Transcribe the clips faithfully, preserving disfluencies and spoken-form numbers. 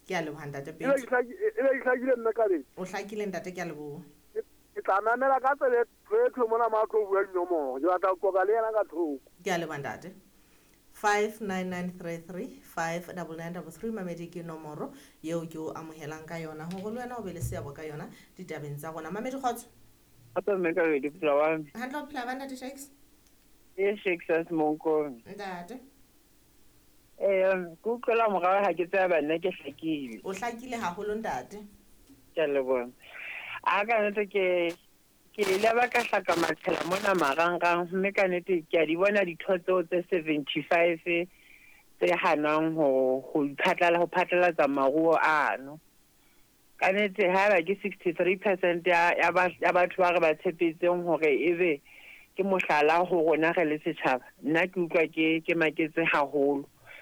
ke a leboha ntate e be ke hlakile nna ka le o hlakile ntate ke a leboha ke tla mamela ka tsele tlo mona ma tlo bua dinomoro ke batla go ka le yena ka thoko ke a leboha ntate five nine nine three three five nine nine three three mamedi ke nomoro yeo ke o amohelang ka yona hore le wena o be le seabo ka yona ditabeng tsa rona mamedi kgotso Ata me ka di flower. handle o phela ba ntate Shakes E Shakes monko. ntate Eh ku kala mo ga ha ke tsaya ba nna ke hlakile. o hlakile haholo ntate Ke a leboha. A ka nete ke ke ile ba ka hlaka matshela mona marangrang mme ka nete ke a di bona dithotso tse seventy-five tse hanang ho ho phatlala ho phatlalatsa maruo ano. Ka nete ha ba ke sixty-three percent ya ya batho ba re ba tshepetseng hore ebe ke mohlala ho rona re le setjhaba. Nna ke utlwa ke ke maketse haholo.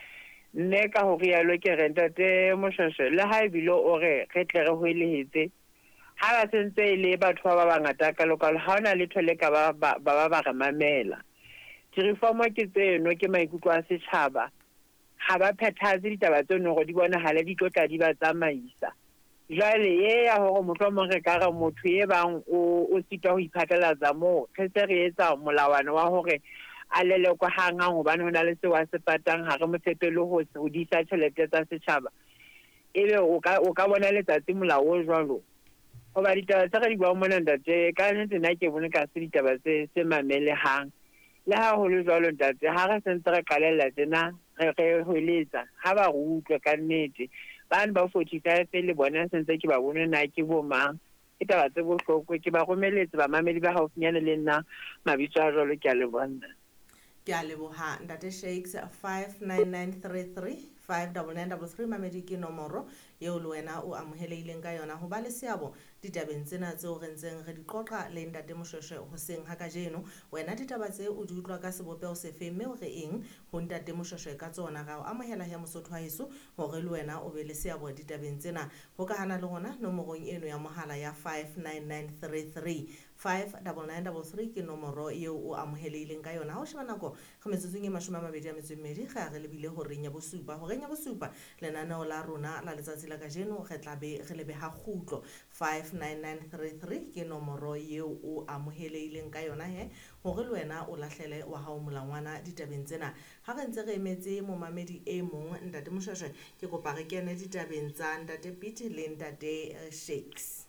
Nne ka ho rialo ke rentate Moshosho le ha ebile o re re tle re hoelehetse ha ba sentse le batho ba bangata ka lokalo ha ona le thole ka ba ba ba ba re mamela direformo ke tseno ke maikutlo a setjhaba ha ba phethaze ditaba tseno go di bona hala di tlotla di ba tsamaisa jale ye ya hore motho mo re ka re motho ye bang o o sita ho iphatlalatsa mo re se re etsa molawana wa hore a lele kwa hanga hobane hona le se wa se patang ha re mo tshepele ho ho di sa tšhelete tsa setjhaba ebe o ka o ka bona letsatsi molao o jwalo ho ba ditaba tsa re di bua mona ntate ka nnete nna ke bone ka se ditaba tse tse mamelehang le ha ho le jwalo ntate ha re sentse re qalella tsena re re ho eletsa ha ba re utlwe ka nnete bana ba forty-five le bona sentse ke ba bone na ke bo mang ke taba tse bohlokwa ke ba romeletse ba mamedi ba haufinyana le nna mabitso a jwalo ke a le bona ke a leboha ntate Shakes five nine nine three three five nine nine three mamedi ke nomoro yeo le wena o amoheleileng ka yona ho ba le seabo ditabeng tsena tseo re ntseng re di qoqa le ntate Moshweshwe hoseng ha kajeno wena ditaba tse o di utlwa ka sebopeo sefe mme o re eng ho ntate Moshweshwe ka tsona ga o amohela he Mosotho wa heso hore le wena o be le seabo ditabeng tsena ho ka hana le rona nomorong eno ya mohala ya five nine nine three three five nine nine three three ke nomoro yeo o amoheleileng ka yona ha o sheba nako go metsotsong e mashome a mabedi a metso e mmedi ga re lebile ho renya bosupa ho renya bosupa lenaneo la rona la letsatsi la kajeno re tla be re lebe ha khutlo five nine nine three three ke nomoro yeo o amoheleileng ka yona he hore le wena o lahlele wa hao molangwana ditabeng tsena ha re ntse re emetse momamedi e mong ntate Moshweshwe ke kopa re kene ditabeng tsa ntate Pete le ntate Shakes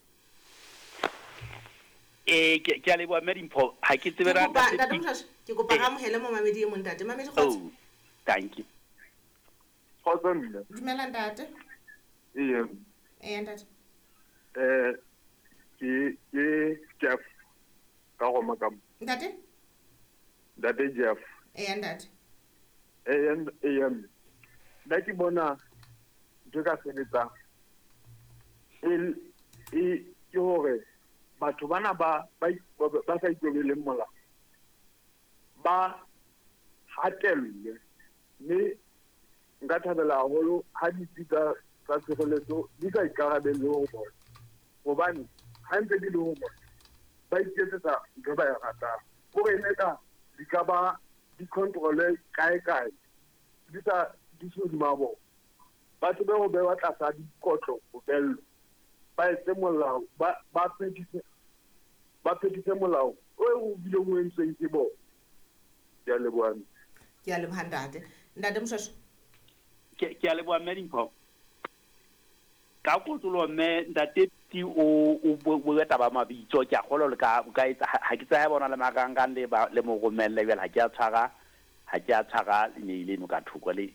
eh ke ke a leboha Medimpho ha ke tsebera ntate Moshweshwe ke kopa ga mohele momamedi e mong ntate mamedi kgotsa oh thank you kgotsa nna dumela ntate ee eh ntate eh ke ke Jeff ka go makam ntate ntate Jeff eh ntate eh eh nna ke bona ntho ka sebetsa el e ke hore batho bana ba ba ba sa itobeleng mola ba hatelle mme nka thabela haholo ha ditsa tsa tshireletso di ka ikarabelle ho bona hobane ha ntse di le ho bona ba iketsetsa ntho ba ya ratang hore ene ka di ka ba di controle kae kae di sa di se di mabo batho ba go bewa tlasa dikotlo go bello ba etse molao ba ba phedise ba phedise molao o o bile mo entseng ke bo ya le bwana ke a leboha ntate ntate Moshweshwe ke ke a leboha Medimpho ka kotlo mme ntate ti o o bo taba mabitso ke a kgolo le ka ka etsa ha ke tsaya bona le magangang le ba le mo romelle bjale ha ke a tshwara ha ke a tshwara email no ka thoko le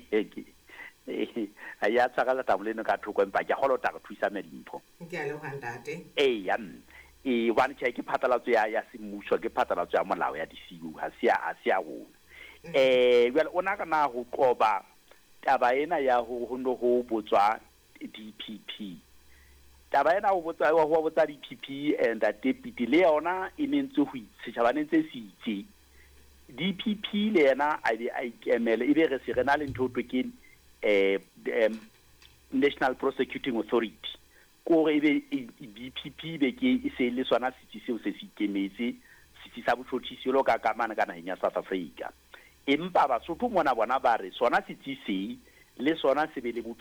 ha ya tshwara la tabole no ka thoko empa ke a kgolo ta go thusa Medimpho ke a leboha ntate eh ya e one check ke phatlalatso ya ya semmuso ke phatlalatso ya molao ya di-C U ha se a se a go eh well ona kana go qoba taba ena ya ho hono ho botswa D P P taba ena ho botsa ho botsa D P P and that deputy le yona e nentse ho itshebana ntse se itse D P P le yena a di a ikemele e be re se rena le ntho twe ke eh National Prosecuting Authority ko re be D P P be ke e se le sona sitsi seo se se ikemetse sitsi sa botlhothisi lo ka kamana kana henya South Africa empa ba sotho mona bona ba re sona sitsi se le sona se be le